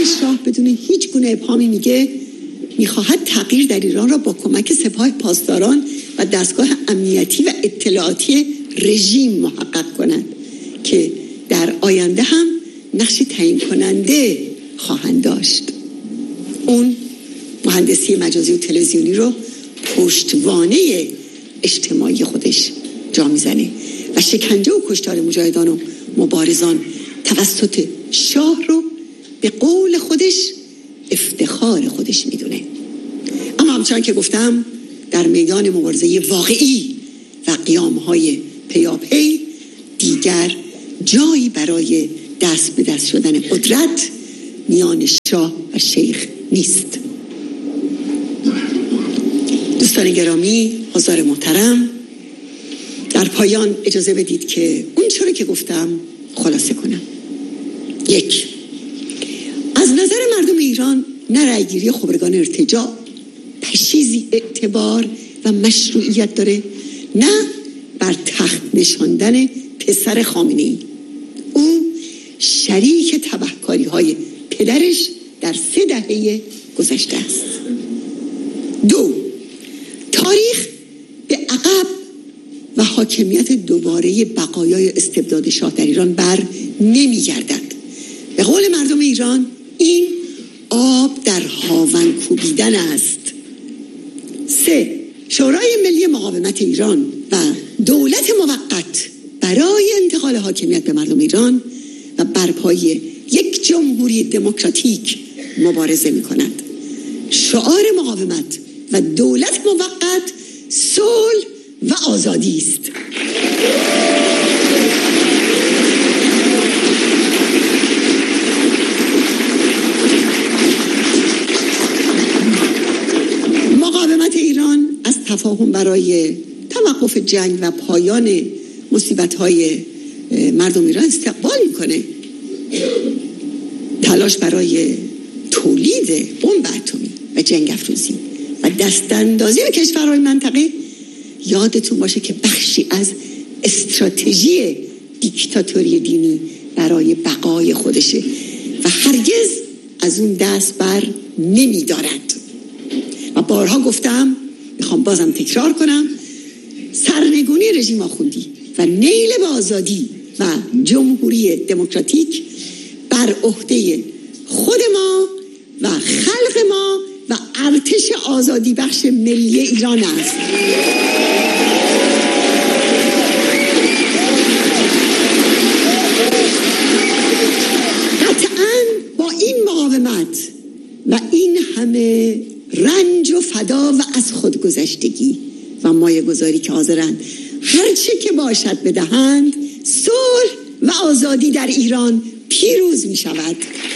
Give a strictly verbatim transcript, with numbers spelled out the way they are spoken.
شاه بدون هیچ گونه ابهامی میگه میخواهد تغییر در ایران را با کمک سپاه پاسداران و دستگاه امنیتی و اطلاعاتی رژیم محقق کند که در آینده هم نقش تعیین کننده خواهند داشت. اون مهندسی مجازی و تلویزیونی رو پشتوانه اجتماعی خودش جا میزنه و شکنجه و کشتار مجاهدان و مبارزان توسط شاه رو به قول خودش افتخار خودش میدونه. اما همچنان که گفتم در میدان مبارزه واقعی و قیام‌های پیاپی دیگر جایی برای دست به دست شدن قدرت میان شاه و شیخ نیست. دوستان گرامی، حضار محترم، در پایان اجازه بدید که اون چرا که گفتم خلاصه کنم. یک، از نظر مردم ایران نه رأیگیری خبرگان ارتجاع پشیزی اعتبار و مشروعیت داره، نه بر تخت نشاندن پسر خامنه‌ای. او شریک تبهکاری های پدرش در سه دهه گذشته است. دو، تاریخ به عقب و حاکمیت دوباره بقایای استبداد شاه در ایران بر نمی گردد. به قول مردم ایران این آب در هاون کوبیدن است. سه، شورای ملی مقاومت ایران و دولت موقت برای انتقال حاکمیت به مردم ایران و برپایی یک جمهوری دموکراتیک مبارزه می کند. شعار مقاومت و دولت موقت صلح و آزادی است. مقاومت ایران از تفاهم برای توقف جنگ و پایان مصیبت‌های مردم ایران استقبال میکنه. تلاش برای تولید بمب اتمی و جنگ افروزی و دستاندازی به کشورهای منطقه یادتون باشه که بخشی از استراتژی دیکتاتوری دینی برای بقای خودشه و هرگز از اون دست بر نمی دارد. و بارها گفتم، میخوام بازم تکرار کنم، سرنگونی رژیم آخوندی و نیل به آزادی و جمهوری دموکراتیک بر عهده خود ما و خلق ما و ارتش آزادی بخش ملی ایران است. قطعاً با این مقاومت و این همه رنج و فدا و از خودگذشتگی و مایه گذاری که حاضرند هرچه که باشد بدهند، صلح و آزادی در ایران پیروز می شود.